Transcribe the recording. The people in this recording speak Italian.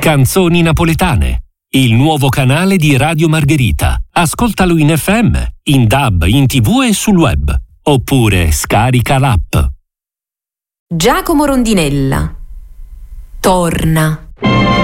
Canzoni napoletane, il nuovo canale di Radio Margherita. Ascoltalo in FM, in DAB, in TV e sul web. Oppure scarica l'app. Giacomo Rondinella. Torna.